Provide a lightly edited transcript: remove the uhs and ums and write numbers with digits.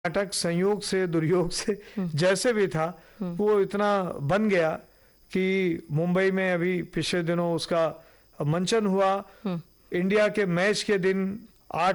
नाटक संयोग से दुर्योग से जैसे भी था वो इतना बन गया कि मुंबई में अभी पिछले दिनों उसका मंचन हुआ। इंडिया के मैच के दिन